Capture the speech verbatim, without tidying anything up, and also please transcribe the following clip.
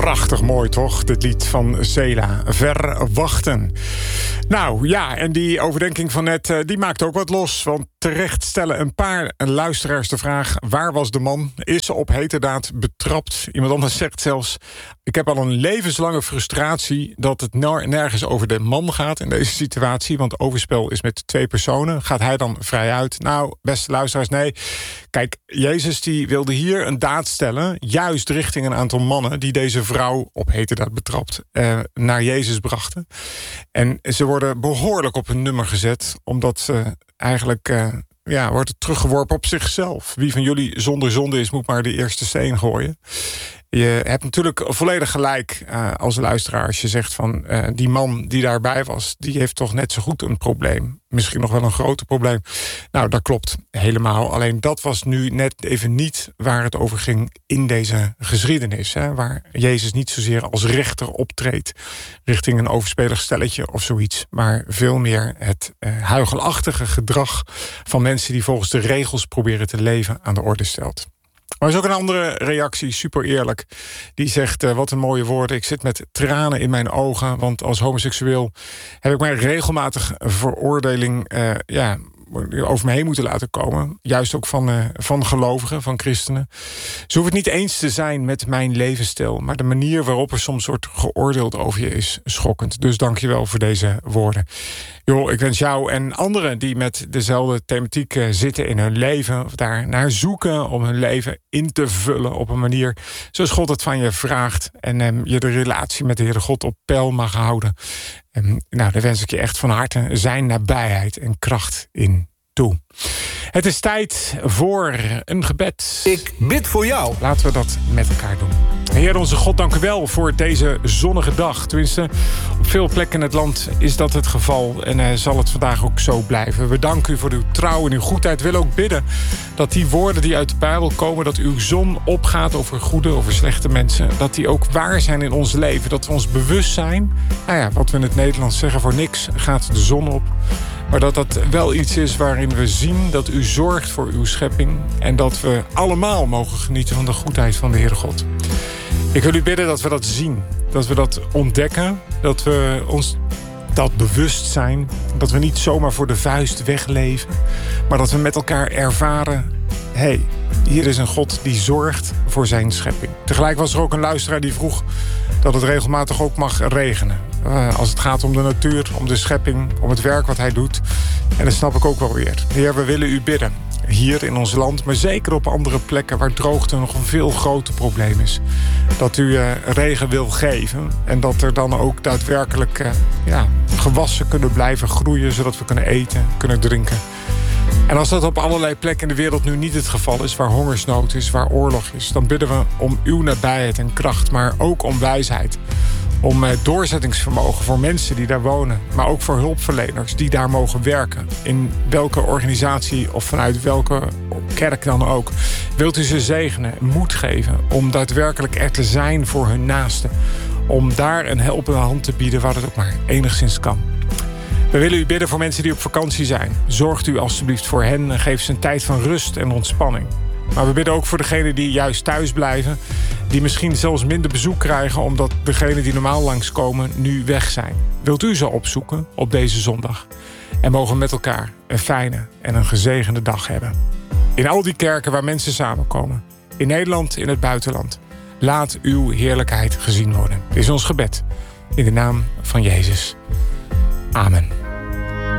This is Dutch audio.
Prachtig mooi, toch? Dit lied van Sela, Verwachten. Nou ja, en die overdenking van net, die maakt ook wat los. Want terecht stellen een paar luisteraars de vraag: waar was de man? Is ze op heterdaad betrapt? Iemand anders zegt zelfs: ik heb al een levenslange frustratie dat het nergens over de man gaat in deze situatie. Want overspel is met twee personen. Gaat hij dan vrij uit? Nou, beste luisteraars, nee. Kijk, Jezus die wilde hier een daad stellen, juist richting een aantal mannen die deze vrouw op heterdaad betrapt, eh, naar Jezus brachten. En ze worden behoorlijk op hun nummer gezet, omdat ze eigenlijk uh, ja, wordt het teruggeworpen op zichzelf. Wie van jullie zonder zonde is, moet maar de eerste steen gooien. Je hebt natuurlijk volledig gelijk uh, als luisteraar als je zegt van uh, die man die daarbij was, die heeft toch net zo goed een probleem. Misschien nog wel een groter probleem. Nou, dat klopt helemaal. Alleen dat was nu net even niet waar het over ging in deze geschiedenis. Hè, waar Jezus niet zozeer als rechter optreedt richting een overspelig stelletje of zoiets. Maar veel meer het uh, huichelachtige gedrag van mensen die volgens de regels proberen te leven aan de orde stelt. Maar er is ook een andere reactie, super eerlijk. Die zegt, uh, wat een mooie woorden. Ik zit met tranen in mijn ogen. Want als homoseksueel heb ik mij regelmatig veroordeling uh, ja, over me heen moeten laten komen. Juist ook van, uh, van gelovigen, van christenen. Ze hoeven het niet eens te zijn met mijn levensstijl. Maar de manier waarop er soms wordt geoordeeld over je is schokkend. Dus dank je wel voor deze woorden. Joh, ik wens jou en anderen die met dezelfde thematiek uh, zitten in hun leven, of daar naar zoeken om hun leven in te vullen op een manier zoals God het van je vraagt. En um, je de relatie met de Heere God op peil mag houden. Um, nou, daar wens ik je echt van harte zijn nabijheid en kracht in toe. Het is tijd voor een gebed. Ik bid voor jou. Laten we dat met elkaar doen. Heer onze God, dank u wel voor deze zonnige dag. Tenminste, op veel plekken in het land is dat het geval. En uh, zal het vandaag ook zo blijven. We danken u voor uw trouw en uw goedheid. We willen ook bidden dat die woorden die uit de Bijbel komen, dat uw zon opgaat over goede, over slechte mensen, dat die ook waar zijn in ons leven. Dat we ons bewust zijn, nou ja, wat we in het Nederlands zeggen, voor niks gaat de zon op. Maar dat dat wel iets is waarin we zien dat u zorgt voor uw schepping. En dat we allemaal mogen genieten van de goedheid van de Heere God. Ik wil u bidden dat we dat zien. Dat we dat ontdekken. Dat we ons dat bewust zijn. Dat we niet zomaar voor de vuist wegleven. Maar dat we met elkaar ervaren: hé, hey, hier is een God die zorgt voor zijn schepping. Tegelijk was er ook een luisteraar die vroeg dat het regelmatig ook mag regenen. Uh, als het gaat om de natuur, om de schepping, om het werk wat hij doet. En dat snap ik ook wel weer. Heer, we willen u bidden. Hier in ons land, maar zeker op andere plekken waar droogte nog een veel groter probleem is. Dat u uh, regen wil geven. En dat er dan ook daadwerkelijk uh, ja, gewassen kunnen blijven groeien, zodat we kunnen eten, kunnen drinken. En als dat op allerlei plekken in de wereld nu niet het geval is, waar hongersnood is, waar oorlog is, dan bidden we om uw nabijheid en kracht, maar ook om wijsheid. Om doorzettingsvermogen voor mensen die daar wonen, maar ook voor hulpverleners die daar mogen werken. In welke organisatie of vanuit welke kerk dan ook. Wilt u ze zegenen, moed geven om daadwerkelijk er te zijn voor hun naasten. Om daar een helpende hand te bieden waar het ook maar enigszins kan. We willen u bidden voor mensen die op vakantie zijn. Zorgt u alstublieft voor hen en geef ze een tijd van rust en ontspanning. Maar we bidden ook voor degenen die juist thuis blijven, die misschien zelfs minder bezoek krijgen omdat degenen die normaal langskomen nu weg zijn. Wilt u ze opzoeken op deze zondag? En mogen we met elkaar een fijne en een gezegende dag hebben. In al die kerken waar mensen samenkomen, in Nederland, in het buitenland, laat uw heerlijkheid gezien worden. Dit is ons gebed. In de naam van Jezus. Amen.